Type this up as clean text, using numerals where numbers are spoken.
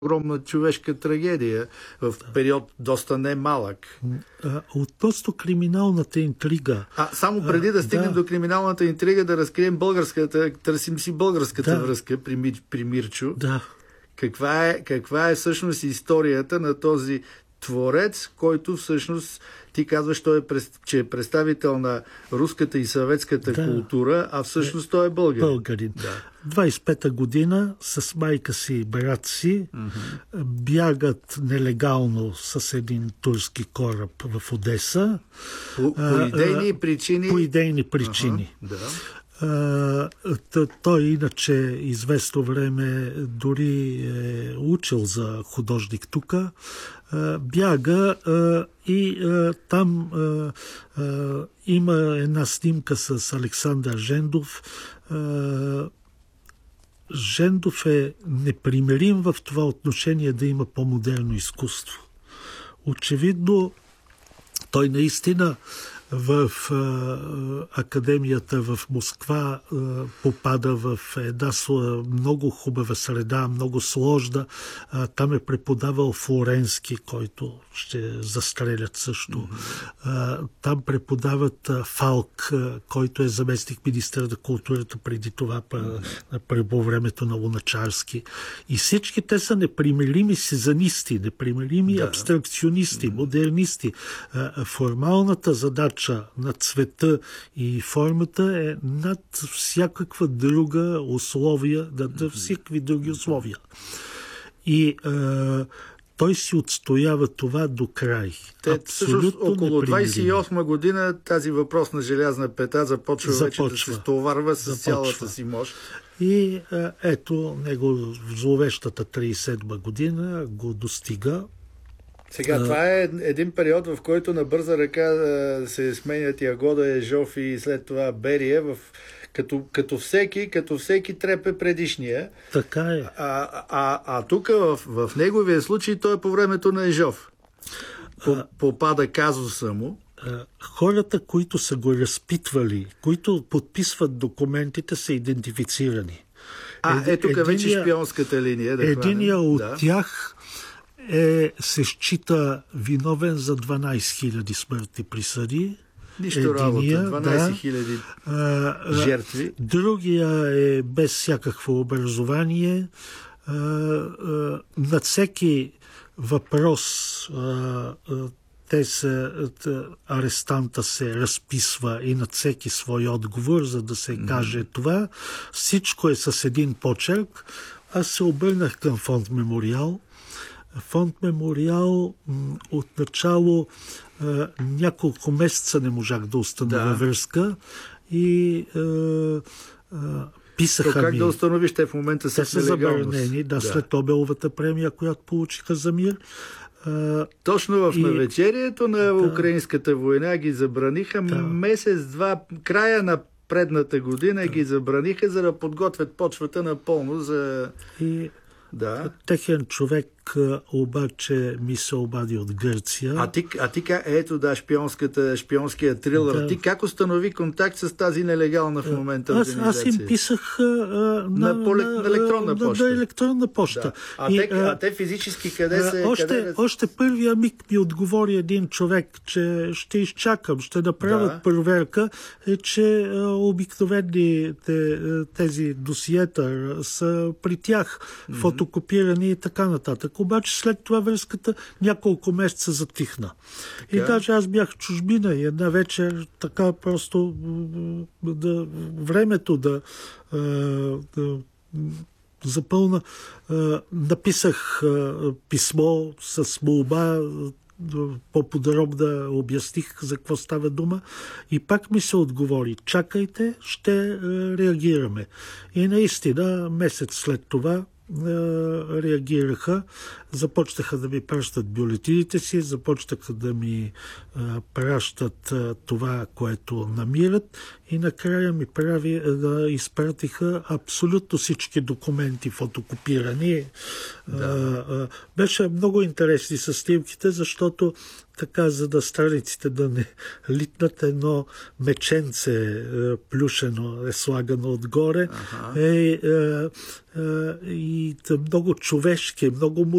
огромна човешка трагедия в период доста немалък. Относно криминалната интрига. Само преди да стигнем до криминалната интрига, да разкрием българската, търсим си българската връзка при Мирчо. Да. Каква е всъщност историята на този творец, който всъщност ти казваш, че е представител на руската и съветската култура, а всъщност той е българин. Българин. 25-та година с майка си и брат си бягат нелегално с един турски кораб в Одеса. По идейни причини? По идейни причини. Той иначе известно време дори е учил за художник тук. Бяга и там има една снимка с Александър Жендов. Жендов е непримирим в това отношение да има по-модерно изкуство. Очевидно, той наистина в академията в Москва попада в една много хубава среда, много сложна. Там е преподавал Флоренски, който ще застрелят също. Там преподават Фалк, който е заместник министър на културата преди това по времето на Луначарски. И всички те са непримирими сезанисти, непримирими абстракционисти, модернисти. Формалната задача на цвета и формата е над всякаква друга условия, над всякакви други условия. И той си отстоява това до край. Всъщност около 28 година тази въпросна желязна пета започва вече да се стоварва с цялата си мощ. И ето него в зловещата 37 година го достига. Сега, това е един период, в който на бърза ръка се сменят Ягода, Ежов и след това Берия, като всеки трепе предишния. Така е. Тук в неговия случай той е по времето на Ежов. Попада казуса му. Хората, които са го разпитвали, които подписват документите, са идентифицирани. Тук вече шпионската линия. Единия от тях се счита виновен за 12 000 смъртни присъди. Нищо работа, 12 000 жертви. Другия е без всякакво образование. На всеки въпрос арестанта се разписва и на всеки свой отговор, за да се каже това. Всичко е с един почерк. Аз се обърнах към фонд Мемориал. Фонд Мемориал отначало няколко месеца не можах да установя връзка и писаха как да установиш, те в момента са забранени, след Нобеловата премия, която получиха за мир. Точно в навечерието на Украинската война ги забраниха месец-два, края на предната година ги забраниха, за да подготвят почвата напълно за... Техен човек обаче ми се обади от Гърция. шпионския трилър. Ти как установи контакт с тази нелегална в момента организация? Аз им писах на електронна поща. Те физически къде се... Още първия миг ми отговори един човек, че ще изчакам, ще направят проверка, че обикновени тези досиета са при тях фотокопирани и така нататък. Обаче след това връзката няколко месеца затихна. И даже аз бях в чужбина и една вечер така просто времето да запълна. Написах писмо с молба, по-подробно обясних за какво става дума и пак ми се отговори: чакайте, ще реагираме. И наистина месец след това реагираха, започнаха да ми пращат бюлетините си, започнаха да ми пращат това, което намират и накрая ми изпратиха абсолютно всички документи фотокопирани. Беше много интересни с снимките, защото така, за да страниците да не литнат, едно меченце плюшено е слагано отгоре. И много човешки, много